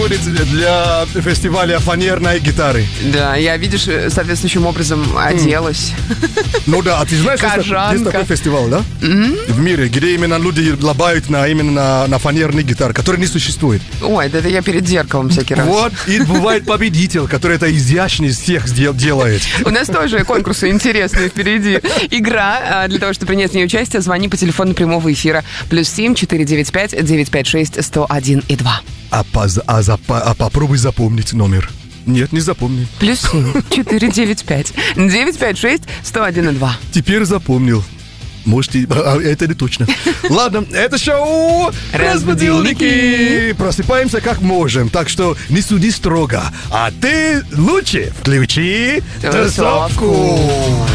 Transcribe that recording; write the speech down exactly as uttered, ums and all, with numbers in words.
подходит для фестиваля фанерной гитары. Да, я, видишь, соответствующим образом оделась. Ну да, а ты знаешь, есть, есть такой фестиваль, да? Mm-hmm. В мире, где именно люди лобают на, именно на, на фанерный гитар, который не существует. Ой, да это я перед зеркалом всякий раз. Вот, и бывает победитель, который это изящнее из всех делает. У нас тоже конкурсы интересные впереди. Игра. Для того, чтобы принять в ней участие, звони по телефону прямого эфира. Плюс семь четыре девять пять девять пять шесть сто один и два. А, поз, а, запа, а попробуй запомнить номер. Нет, не запомни. Плюс семь четыре девять пять девять пять шесть сто один и два. Теперь запомнил. Можете... А, это не точно. Ладно, это шоу «Разбудилники». Просыпаемся как можем, так что не суди строго. А ты лучше включи тусовку.